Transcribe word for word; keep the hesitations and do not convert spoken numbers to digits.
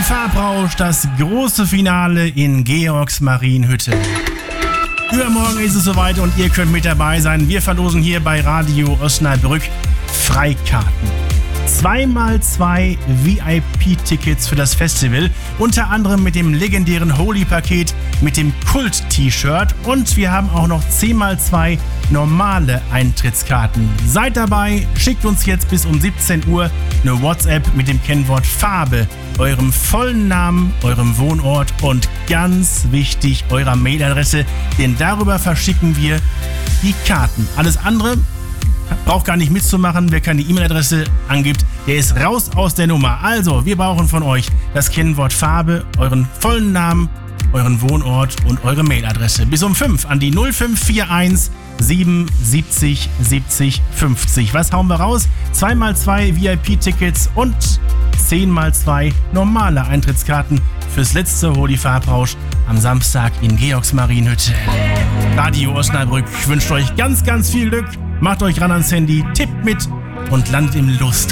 Fahrbrausch, das große Finale in Georgsmarienhütte. Übermorgen ist es soweit und ihr könnt mit dabei sein. Wir verlosen hier bei Radio Osnabrück Freikarten. Zweimal zwei V I P-Tickets für das Festival, unter anderem mit dem legendären Holy-Paket, mit dem Kult-T-Shirt und wir haben auch noch zehn mal zwei normale Eintrittskarten. Seid dabei, schickt uns jetzt bis um siebzehn Uhr eine WhatsApp mit dem Kennwort Farbe, eurem vollen Namen, eurem Wohnort und ganz wichtig, eurer Mailadresse, denn darüber verschicken wir die Karten. Alles andere braucht gar nicht mitzumachen. Wer keine E-Mail-Adresse angibt, der ist raus aus der Nummer. Also, wir brauchen von euch das Kennwort Farbe, euren vollen Namen, euren Wohnort und eure Mailadresse. Bis um fünf an die null fünf vier eins sieben siebzig siebzig fünfzig. Was hauen wir raus? zwei mal zwei V I P-Tickets und zehn mal zwei normale Eintrittskarten fürs letzte Holy Fahrbrausch am Samstag in Georgsmarienhütte. Radio Osnabrück wünscht euch ganz, ganz viel Glück. Macht euch ran ans Handy, tippt mit und landet im Lust.